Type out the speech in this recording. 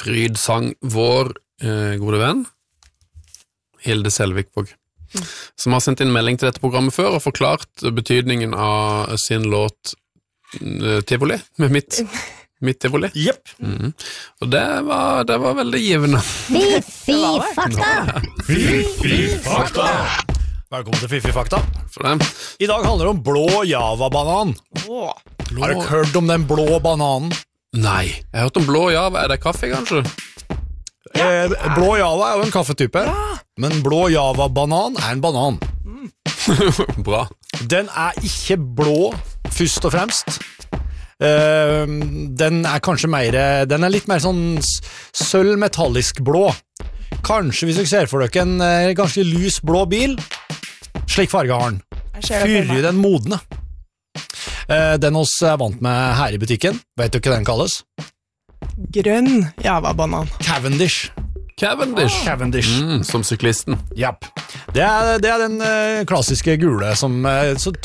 fryd sang vår gode venn, Hilde Selvikvåg, som har sendt inn melding til dette programmet før og forklart betydningen av sin låt Tivoli, med mitt Tivoli. Jepp. Og det var veldig givende. Fifi-fakta! Velkommen til Fifi-fakta. For det. I dag handler det om blå java-banan. Har du hørt om den blå bananen? Nei, jeg har hørt om blå java. Er det kaffe, kanskje? Blå java er jo en kaffetype, men blå java-banan er en banan. Bra. Den er ikke blå, først og fremst. Den er kanskje den er litt mer sånn sølv-metallisk blå. Kanskje hvis dere ser for dere en ganske lys blå bil, slik farge har den. Fyrer den modne. Den oss er vant med her i butikken. Vet du hva den kalles? Grønn java-banan. Cavendish. Som syklisten. Japp. Det er den klassiske gule som så